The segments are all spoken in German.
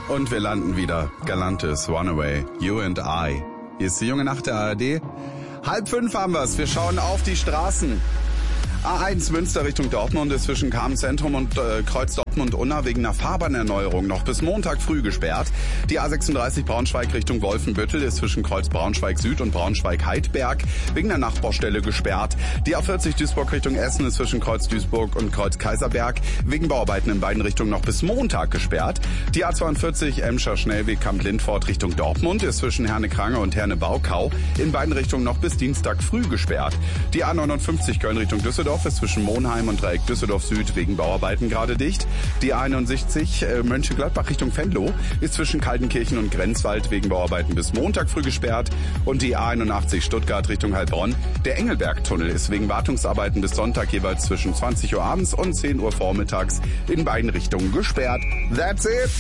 Und wir landen wieder. Galantis, Runaway, You and I. Hier ist die junge Nacht der ARD. 4:30 haben wir's. Wir schauen auf die Straßen. A1 Münster Richtung Dortmund ist zwischen Cham-Zentrum und Kreuz Dortmund-Unna wegen einer Fahrbahnerneuerung noch bis Montag früh gesperrt. Die A36 Braunschweig Richtung Wolfenbüttel ist zwischen Kreuz Braunschweig-Süd und Braunschweig-Heidberg wegen der Nachbaustelle gesperrt. Die A40 Duisburg Richtung Essen ist zwischen Kreuz Duisburg und Kreuz Kaiserberg wegen Bauarbeiten in beiden Richtungen noch bis Montag gesperrt. Die A42 Emscher Schnellweg Kamp-Lindfort Richtung Dortmund ist zwischen Herne-Krange und Herne-Baukau in beiden Richtungen noch bis Dienstag früh gesperrt. Die A59 Köln Richtung Düsseldorf ist zwischen Monheim und Dreieck Düsseldorf Süd wegen Bauarbeiten gerade dicht. Die A61 Mönchengladbach Richtung Venlo ist zwischen Kaltenkirchen und Grenzwald wegen Bauarbeiten bis Montag früh gesperrt. Und die A81 Stuttgart Richtung Heilbronn. Der Engelberg-Tunnel ist wegen Wartungsarbeiten bis Sonntag jeweils zwischen 20 Uhr abends und 10 Uhr vormittags in beiden Richtungen gesperrt. That's it!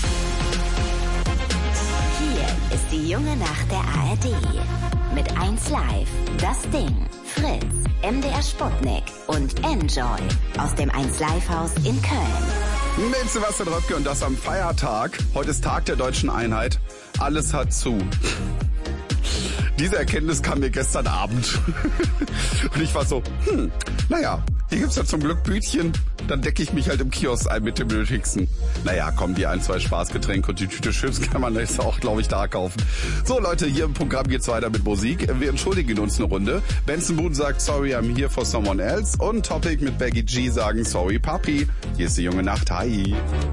Hier ist die junge Nacht der ARD. Mit 1 Live, Das Ding, Fritz, MDR Sputnik und Enjoy aus dem 1 Live Haus in Köln. Mit Sebastian Röpke und das am Feiertag. Heute ist Tag der Deutschen Einheit. Alles hat zu. Diese Erkenntnis kam mir gestern Abend. Und ich war so, naja, hier gibt's ja zum Glück Bütchen. Dann decke ich mich halt im Kiosk ein mit dem Nötigsten. Naja, komm, die 1, 2 Spaßgetränke und die Tüte Chips kann man jetzt auch, glaube ich, da kaufen. So, Leute, hier im Programm geht's weiter mit Musik. Wir entschuldigen uns eine Runde. Benson Boone sagt, sorry, I'm here for someone else. Und Topic mit Becky G sagen, sorry, Papi. Hier ist die junge Nacht. Hi.